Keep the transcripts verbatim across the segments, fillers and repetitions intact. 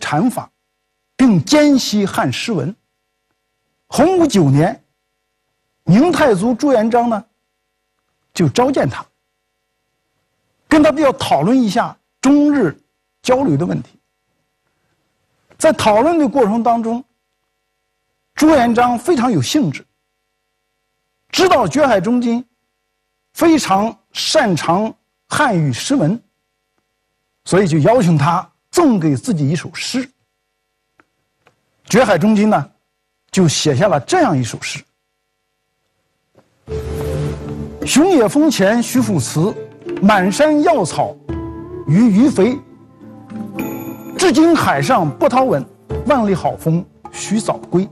禅法，并兼习汉诗文。洪武九年，明太祖朱元璋呢，就召见他，跟他要讨论一下中日交流的问题。在讨论的过程当中，朱元璋非常有兴致，知道觉海中金非常擅长汉语诗文，所以就邀请他赠给自己一首诗。觉海中金呢，就写下了这样一首诗：熊野峰前徐父祠，满山药草鱼鱼肥。至今海上波涛稳，万里好风须早归。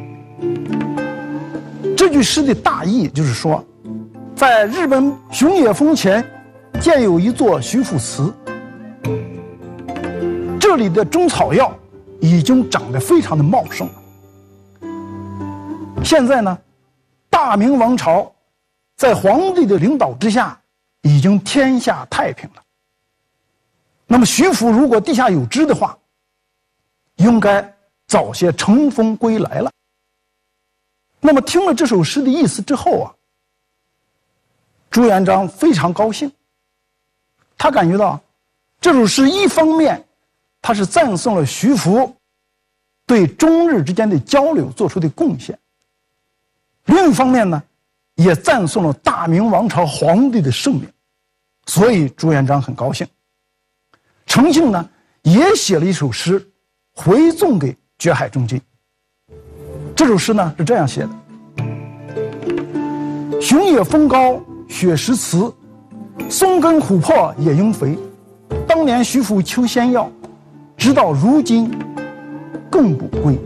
这句诗的大意就是说，在日本熊野峰前建有一座徐父祠，这里的中草药已经长得非常的茂盛了。现在呢，大明王朝在皇帝的领导之下，已经天下太平了。那么徐府如果地下有知的话，应该早些乘风归来了。那么听了这首诗的意思之后啊，朱元璋非常高兴。他感觉到这首诗一方面他是赞颂了徐福对中日之间的交流做出的贡献，另一方面呢，也赞颂了大明王朝皇帝的圣明，所以朱元璋很高兴。程庆呢，也写了一首诗回赠给觉海中金。这首诗呢是这样写的：熊野峰高雪石瓷，松根琥珀野鹰肥。当年徐府求仙药，直到如今更不归。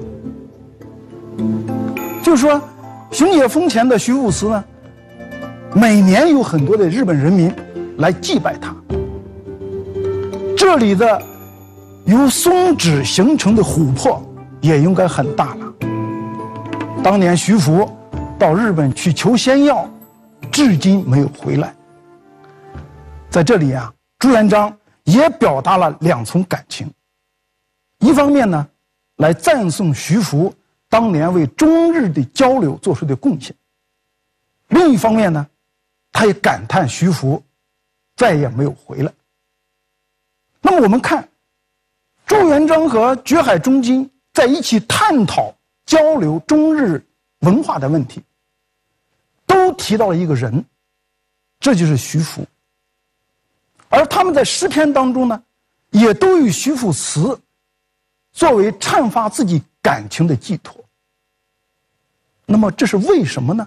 就是说，熊野峰前的徐父祠呢，每年有很多的日本人民来祭拜他。这里的由松脂形成的琥珀也应该很大了。当年徐福到日本去求仙药，至今没有回来。在这里啊，朱元璋也表达了两层感情：一方面呢，来赞颂徐福当年为中日的交流做出的贡献；另一方面呢，他也感叹徐福再也没有回来。那么我们看朱元璋和觉海中金在一起探讨交流中日文化的问题，都提到了一个人，这就是徐福。而他们在诗篇当中呢，也都以徐父祠作为阐发自己感情的寄托。那么这是为什么呢？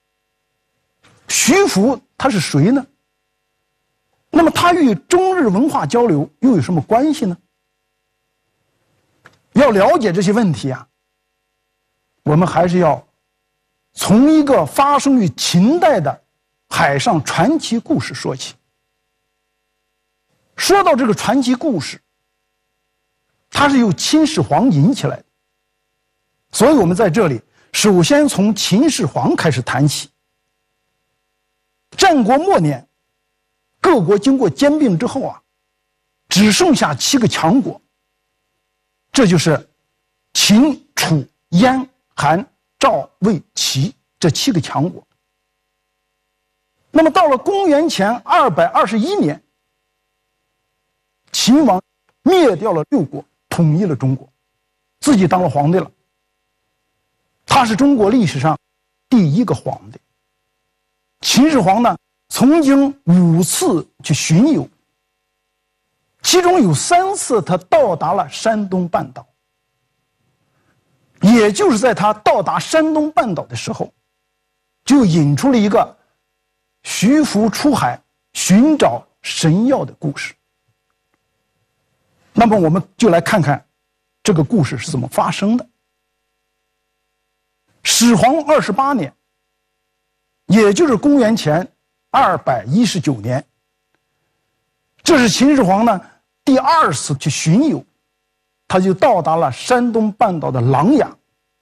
徐福他是谁呢？那么他与中日文化交流又有什么关系呢？要了解这些问题啊，我们还是要从一个发生于秦代的海上传奇故事说起。说到这个传奇故事，它是由秦始皇引起来的，所以我们在这里首先从秦始皇开始谈起。战国末年，各国经过兼并之后啊，只剩下七个强国，这就是秦、楚、燕、韩、赵、魏、齐这七个强国。那么到了公元前二百二十一年，秦王灭掉了六国，统一了中国，自己当了皇帝了。他是中国历史上第一个皇帝。秦始皇呢，曾经五次去巡游，其中有三次他到达了山东半岛。也就是在他到达山东半岛的时候，就引出了一个徐福出海寻找神药的故事。那么我们就来看看这个故事是怎么发生的。始皇二十八年，也就是公元前二百一十九年，这是秦始皇呢第二次去巡游，他就到达了山东半岛的琅琊。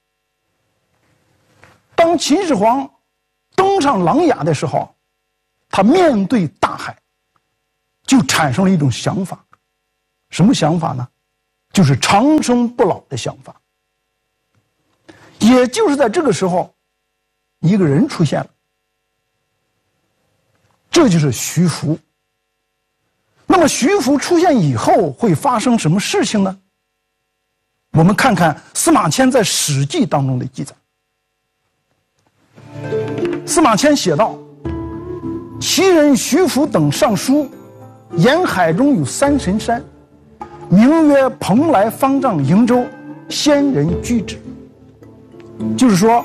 当秦始皇登上琅琊的时候，他面对大海，就产生了一种想法。什么想法呢？ 就是长生不老的想法。也就是在这个时候，一个人出现了，这就是徐福。那么徐福出现以后会发生什么事情呢？我们看看司马迁在《史记》当中的记载。司马迁写道：齐人徐福等上书，沿海中有三神山，名曰蓬莱、方丈、瀛洲，仙人居之。就是说，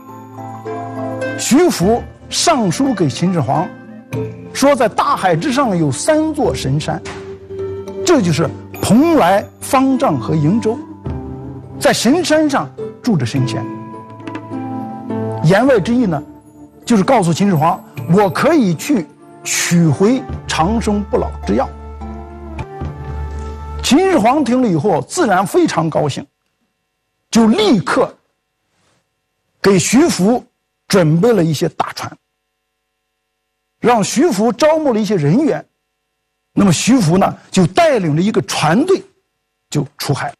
徐福上书给秦始皇，说在大海之上有三座神山，这就是蓬莱、方丈和瀛洲，在神山上住着神仙。言外之意呢，就是告诉秦始皇，我可以去取回长生不老之药。秦始皇听了以后，自然非常高兴，就立刻给徐福准备了一些大船，让徐福招募了一些人员。那么徐福呢，就带领着一个船队就出海了。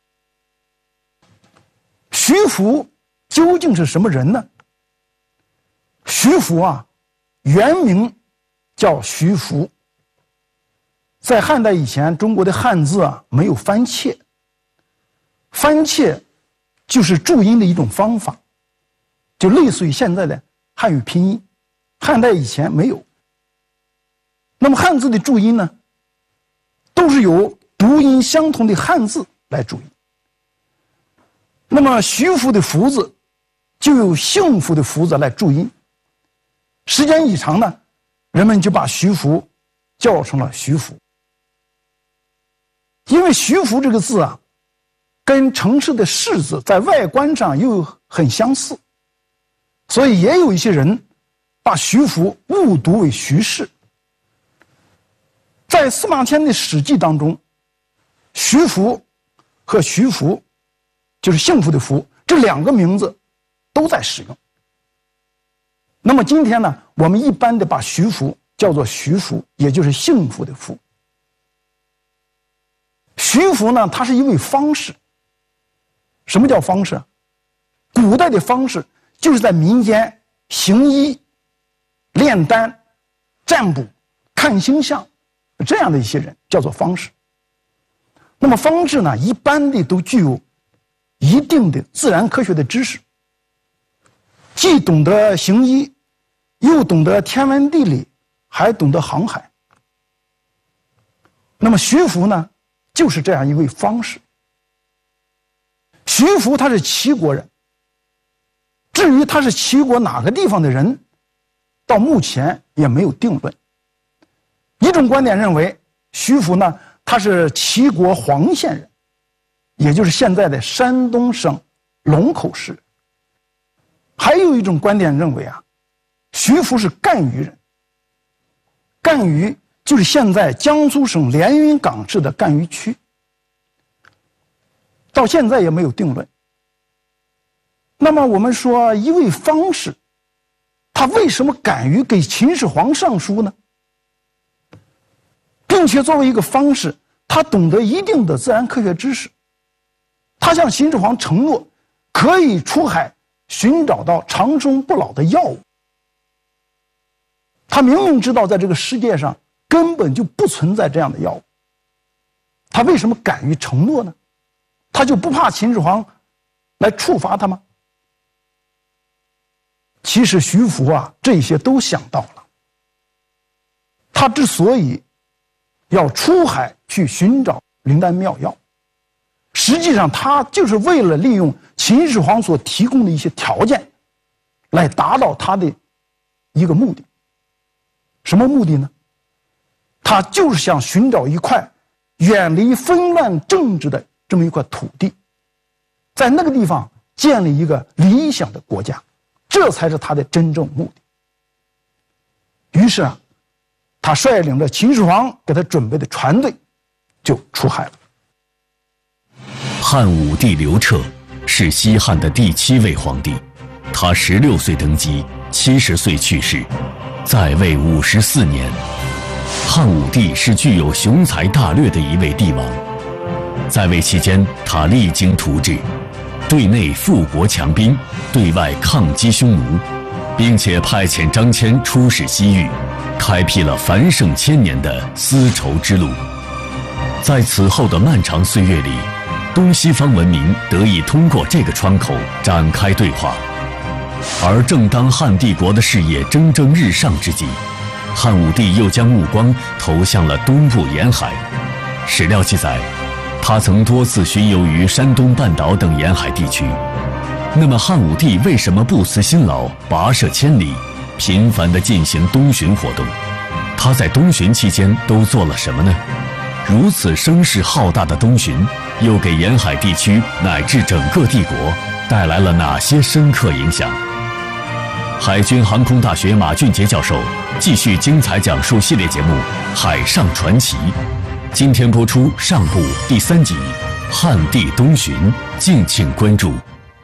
徐福究竟是什么人呢？徐福啊，原名叫徐福。在汉代以前，中国的汉字啊没有翻切，翻切就是注音的一种方法，就类似于现在的汉语拼音，汉代以前没有。那么汉字的注音呢，都是由读音相同的汉字来注音。那么徐福的福字就由幸福的福字来注音。时间一长呢，人们就把徐福叫成了徐福。因为徐福这个字啊，跟城市的市字在外观上又很相似，所以也有一些人把徐福误读为徐氏。在司马迁的《史记》当中，徐福和徐福，就是幸福的福，这两个名字都在使用。那么今天呢，我们一般的把徐福叫做徐福，也就是幸福的福。徐福呢，他是一位方士。什么叫方士？古代的方士就是在民间行医、炼丹、占卜、看星象这样的一些人，叫做方士。那么方士呢，一般的都具有一定的自然科学的知识，既懂得行医，又懂得天文地理，还懂得航海。那么徐福呢，就是这样一位方士。徐福他是齐国人，至于他是齐国哪个地方的人，到目前也没有定论。一种观点认为，徐福呢，他是齐国黄县人，也就是现在的山东省龙口市。还有一种观点认为啊，徐福是赣榆人。赣榆就是现在江苏省连云港市的赣榆区，到现在也没有定论。那么我们说，一位方士，他为什么敢于给秦始皇上书呢？并且作为一个方士，他懂得一定的自然科学知识，他向秦始皇承诺可以出海寻找到长生不老的药物。他明明知道在这个世界上根本就不存在这样的药物，他为什么敢于承诺呢？他就不怕秦始皇来处罚他吗？其实徐福啊，这些都想到了。他之所以要出海去寻找灵丹妙药，实际上他就是为了利用秦始皇所提供的一些条件，来达到他的一个目的。什么目的呢？他就是想寻找一块远离纷乱政治的这么一块土地，在那个地方建立一个理想的国家，这才是他的真正目的。于是啊，他率领着秦始皇给他准备的船队就出海了。 汉武帝刘彻是西汉的第七位皇帝，他十六岁登基，七十岁去世，在位五十四年。汉武帝是具有雄才大略的一位帝王， 在位期间，他励精图治，对内富国强兵，对外抗击匈奴，并且派遣张骞出使西域，开辟了繁盛千年的丝绸之路。在此后的漫长岁月里，东西方文明得以通过这个窗口展开对话。而正当汉帝国的事业蒸蒸日上之际，汉武帝又将目光投向了东部沿海。史料记载，他曾多次巡游于山东半岛等沿海地区。那么汉武帝为什么不辞辛劳，跋涉千里，频繁地进行东巡活动？他在东巡期间都做了什么呢？如此声势浩大的东巡，又给沿海地区乃至整个帝国带来了哪些深刻影响？海军航空大学马俊杰教授继续精彩讲述系列节目《海上传奇》，今天播出上部第三集《汉帝东巡》，敬请关注。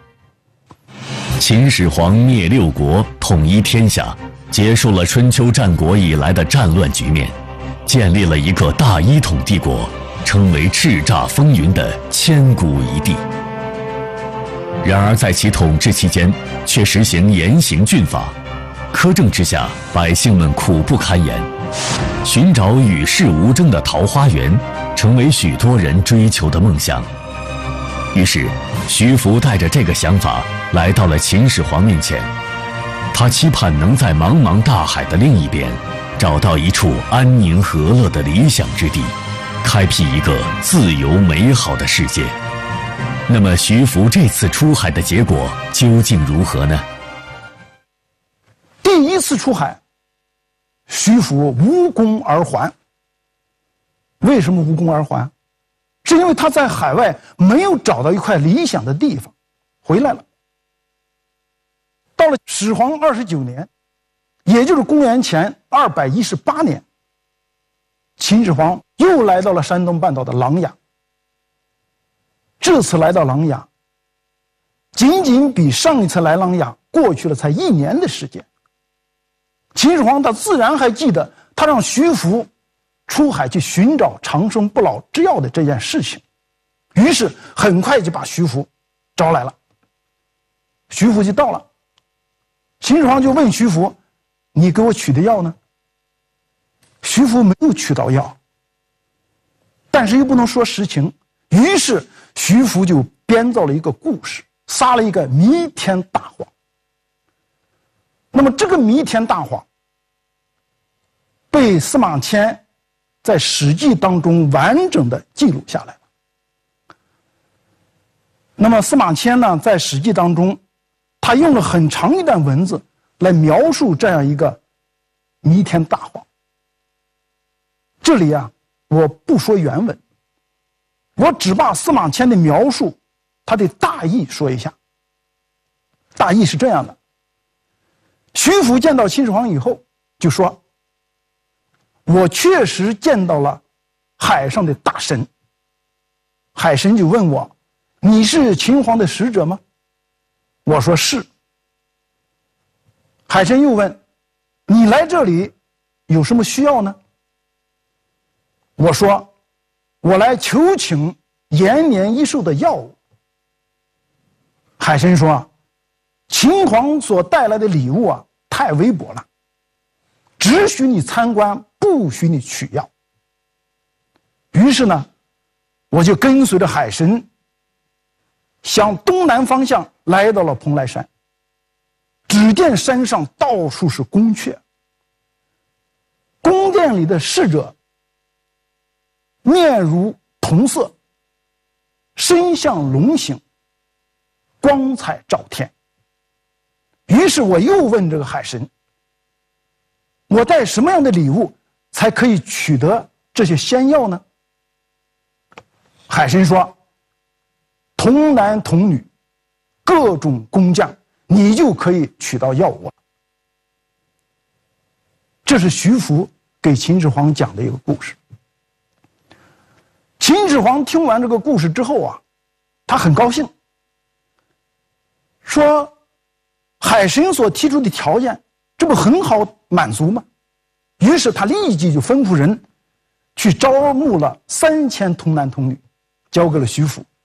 秦始皇灭六国，统一天下，结束了春秋战国以来的战乱局面，建立了一个大一统帝国，称为叱咤风云的千古一帝。然而在其统治期间，却实行严刑峻法，苛政之下，百姓们苦不堪言。寻找与世无争的桃花源，成为许多人追求的梦想。于是，徐福带着这个想法来到了秦始皇面前，他期盼能在茫茫大海的另一边，找到一处安宁和乐的理想之地，开辟一个自由美好的世界。那么徐福这次出海的结果究竟如何呢？ 第一次出海，徐福无功而还。为什么无功而还？是因为他在海外没有找到一块理想的地方，回来了。到了始皇二十九年，也就是公元前二百一十八年，秦始皇又来到了山东半岛的琅琊。这次来到琅琊，仅仅比上一次来琅琊过去了才一年的时间。秦始皇他自然还记得他让徐福出海去寻找长生不老之药的这件事情，于是很快就把徐福招来了。徐福就到了，秦始皇就问徐福：“你给我取的药呢？”徐福没有取到药，但是又不能说实情，于是徐福就编造了一个故事，撒了一个弥天大谎。那么这个弥天大谎被司马迁在《史记》当中完整的记录下来了。那么司马迁呢，在《史记》当中，他用了很长一段文字来描述这样一个弥天大谎。这里啊，我不说原文，我只把司马迁的描述他的大意说一下。大意是这样的：徐福见到秦始皇以后就说：“我确实见到了海上的大神。”海神就问我：“你是秦皇的使者吗？”我说是。海神又问：“你来这里有什么需要呢？”我说：“我来求请延年益寿的药物。”海神说：“秦皇所带来的礼物啊，太微薄了，只许你参观，不许你取药。”于是呢，我就跟随着海神向东南方向来到了蓬莱山。只见山上到处是宫阙，宫殿里的侍者面如铜色，身像龙形，光彩照天。于是我又问这个海神：“我带什么样的礼物才可以取得这些仙药呢？”海神说：“童男童女，各种工匠，你就可以取到药物了。”这是徐福给秦始皇讲的一个故事。秦始皇听完这个故事之后啊，他很高兴，说：“海神所提出的条件，这不很好满足吗？”于是他立即就吩咐人去招募了三千童男童女， 交给了徐福。